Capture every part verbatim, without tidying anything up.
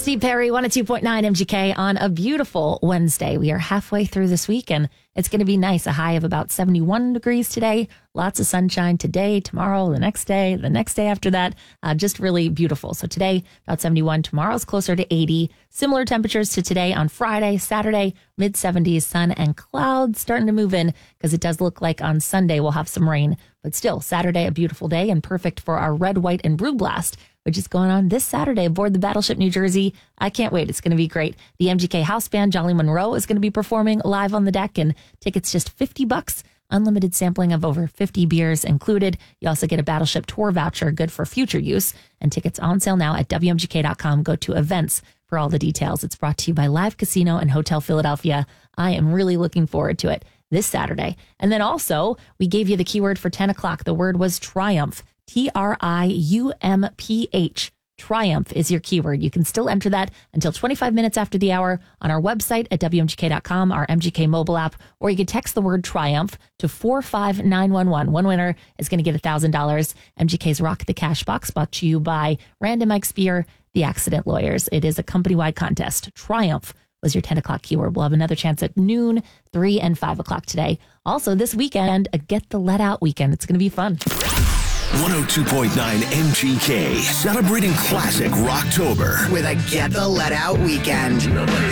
Steve Perry, one oh two point nine M G K on a beautiful Wednesday. We are halfway through this week, and it's going to be nice. A high of about seventy-one degrees today. Lots of sunshine today, tomorrow, the next day, the next day after that. Uh, just really beautiful. So today, about seventy-one. Tomorrow's closer to eighty. Similar temperatures to today on Friday, Saturday, mid seventies, sun and clouds starting to move in because it does look like on Sunday we'll have some rain. But still, Saturday, a beautiful day and perfect for our Red, White, and Blue Blast, which is going on this Saturday aboard the Battleship New Jersey. I can't wait. It's going to be great. The M G K house band, Jolly Monroe, is going to be performing live on the deck, and tickets just fifty bucks. Unlimited sampling of over fifty beers included. You also get a Battleship tour voucher, good for future use, and tickets on sale now at W M G K dot com. Go to events for all the details. It's brought to you by Live Casino and Hotel Philadelphia. I am really looking forward to it this Saturday. And then also, we gave you the keyword for ten o'clock. The word was triumph. T R I U M P H. Triumph is your keyword. You can still enter that until twenty-five minutes after the hour on our website at W M G K dot com, our M G K mobile app, or you can text the word triumph to four five nine one one. One winner is going to get one thousand dollars. M G K's Rock the Cash Box, brought to you by Rand and Mike Spear, the Accident Lawyers. It is a company-wide contest. Triumph was your ten o'clock keyword. We'll have another chance at noon, three, and five o'clock today. Also, this weekend, a Get the Let Out weekend. It's going to be fun. one oh two point nine M G K, celebrating classic Rocktober with a Get the Let Out weekend.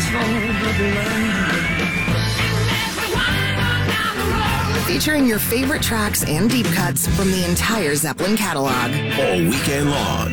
Featuring your favorite tracks and deep cuts from the entire Zeppelin catalog. All weekend long.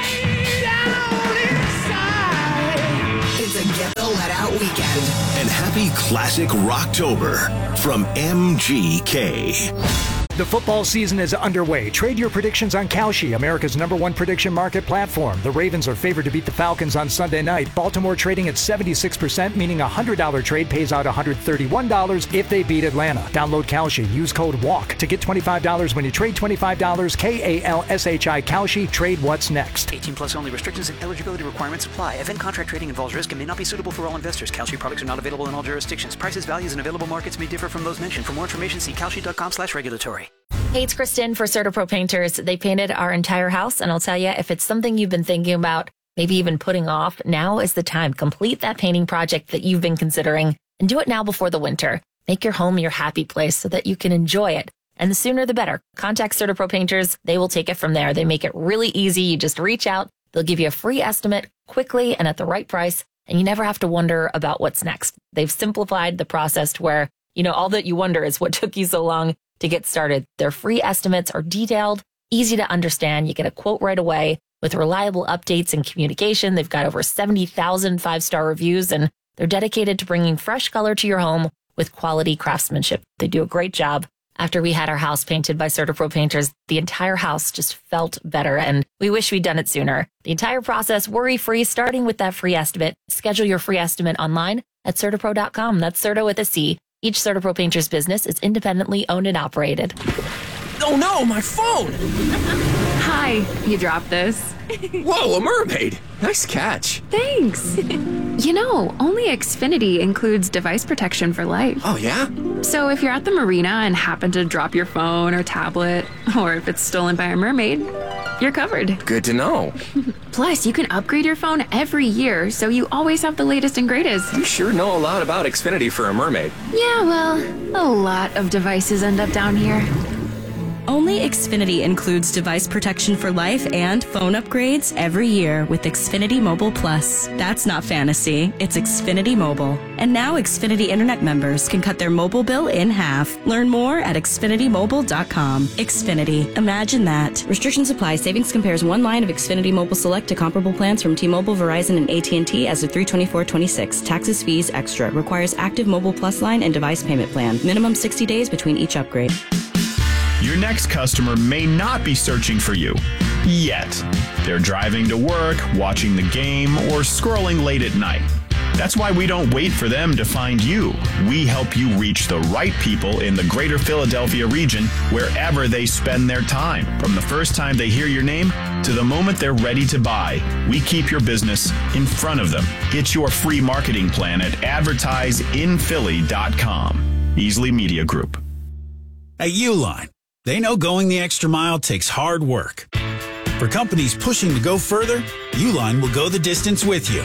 It's a Get the Let Out weekend. And happy classic Rocktober from M G K. The football season is underway. Trade your predictions on Kalshi, America's number one prediction market platform. The Ravens are favored to beat the Falcons on Sunday night. Baltimore trading at seventy-six percent, meaning a one hundred dollars trade pays out one hundred thirty-one dollars if they beat Atlanta. Download Kalshi. Use code WALK to get twenty-five dollars when you trade twenty-five dollars. K A L S H I Kalshi. Trade what's next. eighteen plus only. Restrictions and eligibility requirements apply. Event contract trading involves risk and may not be suitable for all investors. Kalshi products are not available in all jurisdictions. Prices, values, and available markets may differ from those mentioned. For more information, see kalshi dot com slash regulatory. Hey, it's Kristen for CertaPro Painters. They painted our entire house, and I'll tell you, if it's something you've been thinking about, maybe even putting off, now is the time. Complete that painting project that you've been considering, and do it now before the winter. Make your home your happy place so that you can enjoy it. And the sooner the better. Contact CertaPro Painters. They will take it from there. They make it really easy. You just reach out. They'll give you a free estimate quickly and at the right price, and you never have to wonder about what's next. They've simplified the process to where, you know, all that you wonder is what took you so long to get started. Their free estimates are detailed, easy to understand. You get a quote right away with reliable updates and communication. They've got over seventy thousand five-star reviews, and they're dedicated to bringing fresh color to your home with quality craftsmanship. They do a great job. After we had our house painted by CertaPro Painters, the entire house just felt better, and we wish we'd done it sooner. The entire process worry-free, starting with that free estimate. Schedule your free estimate online at Certapro dot com. That's Certa with a C. Each CertaPro Painters business is independently owned and operated. Oh no, my phone! Hi, you dropped this. Whoa, a mermaid! Nice catch. Thanks. You know, only Xfinity includes device protection for life. Oh, yeah? So if you're at the marina and happen to drop your phone or tablet, or if it's stolen by a mermaid, you're covered. Good to know. Plus, you can upgrade your phone every year, so you always have the latest and greatest. You sure know a lot about Xfinity for a mermaid. Yeah, well, a lot of devices end up down here. Only Xfinity includes device protection for life and phone upgrades every year with Xfinity Mobile Plus. That's not fantasy, it's Xfinity Mobile. And now Xfinity Internet members can cut their mobile bill in half. Learn more at Xfinity Mobile dot com. Xfinity. Imagine that. Restrictions apply. Savings compares one line of Xfinity Mobile Select to comparable plans from T-Mobile, Verizon, and A T and T as of three twenty-four twenty-six. Taxes, fees, extra. Requires active Mobile Plus line and device payment plan. Minimum sixty days between each upgrade. Your next customer may not be searching for you yet. They're driving to work, watching the game, or scrolling late at night. That's why we don't wait for them to find you. We help you reach the right people in the greater Philadelphia region wherever they spend their time. From the first time they hear your name to the moment they're ready to buy, we keep your business in front of them. Get your free marketing plan at advertise in philly dot com. Easley Media Group. At Uline, they know going the extra mile takes hard work. For companies pushing to go further, Uline will go the distance with you.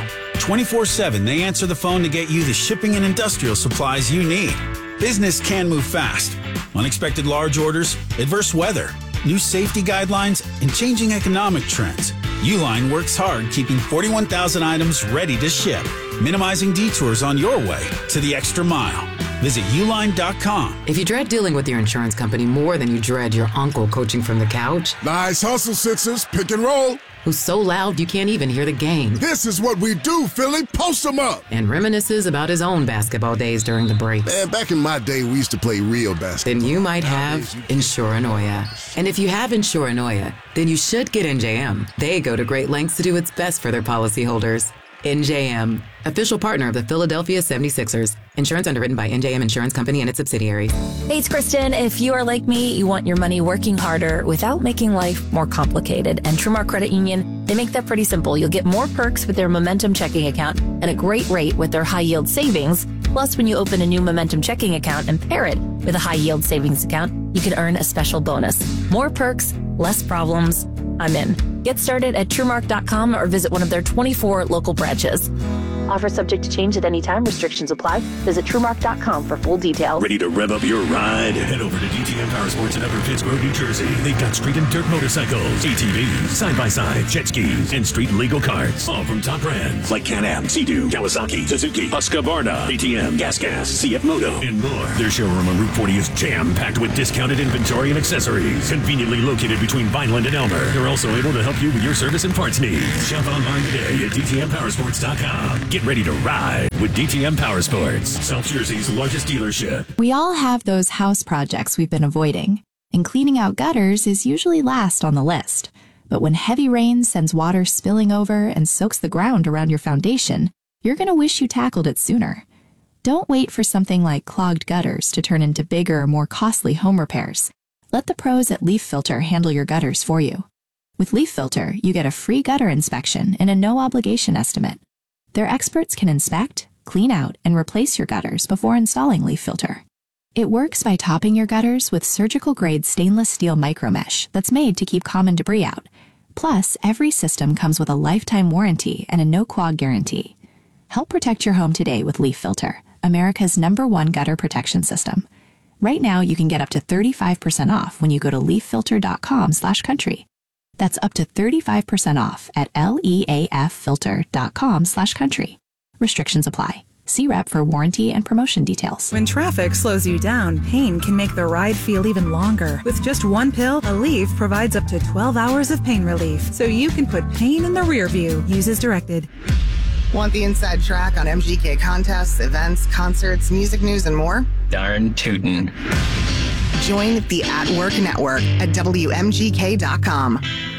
twenty-four seven, they answer the phone to get you the shipping and industrial supplies you need. Business can move fast. Unexpected large orders, adverse weather, new safety guidelines, and changing economic trends. Uline works hard keeping forty-one thousand items ready to ship, minimizing detours on your way to the extra mile. Visit uline dot com. If you dread dealing with your insurance company more than you dread your uncle coaching from the couch. Nice hustle, Sixers. Pick and roll. Who's so loud you can't even hear the game. This is what we do, Philly. Post them up. And reminisces about his own basketball days during the break. Man, back in my day, we used to play real basketball. Then you might have Insuranoia. And if you have Insuranoia, then you should get N J M. They go to great lengths to do its best for their policyholders. N J M, official partner of the Philadelphia seventy-sixers. Insurance underwritten by N J M Insurance Company and its subsidiaries. Hey, it's Kristen. If you are like me, you want your money working harder without making life more complicated. And Trumark Credit Union, they make that pretty simple. You'll get more perks with their Momentum checking account and a great rate with their high yield savings. Plus, when you open a new Momentum checking account and pair it with a high yield savings account, you can earn a special bonus. More perks, less problems. I'm in. Get started at trumark dot com or visit one of their twenty-four local branches. Offer subject to change at any time. Restrictions apply. Visit trumark dot com for full details. Ready to rev up your ride? Head over to D T M Power Sports in Upper Pittsburgh, New Jersey. They've got street and dirt motorcycles, A T Vs, side-by-side, jet skis, and street legal carts. All from top brands like Can-Am, Sea-Doo, Kawasaki, Suzuki, Husqvarna, A T M, Gas Gas, C F Moto, and more. Their showroom on Route forty is jam-packed with discounted inventory and accessories. Conveniently located between Vineland and Elmer. They're also able to help you with your service and parts needs. Shop online today at D T M power sports dot com. Get ready to ride with D T M Power Sports, South Jersey's largest dealership. We all have those house projects we've been avoiding, and cleaning out gutters is usually last on the list. But when heavy rain sends water spilling over and soaks the ground around your foundation, you're going to wish you tackled it sooner. Don't wait for something like clogged gutters to turn into bigger, more costly home repairs. Let the pros at Leaf Filter handle your gutters for you. With Leaf Filter, you get a free gutter inspection and a no-obligation estimate. Their experts can inspect, clean out, and replace your gutters before installing Leaf Filter. It works by topping your gutters with surgical-grade stainless steel micromesh that's made to keep common debris out. Plus, every system comes with a lifetime warranty and a no-clog guarantee. Help protect your home today with Leaf Filter, America's number one gutter protection system. Right now, you can get up to thirty-five percent off when you go to leaf filter dot com slash country. That's up to thirty-five percent off at leaffilter dot com slash country. Restrictions apply. See rep for warranty and promotion details. When traffic slows you down, pain can make the ride feel even longer. With just one pill, Aleve provides up to twelve hours of pain relief, so you can put pain in the rear view. Use as directed. Want the inside track on M G K contests, events, concerts, music news, and more? Darn tootin'. Join the At Work Network at W M G K dot com.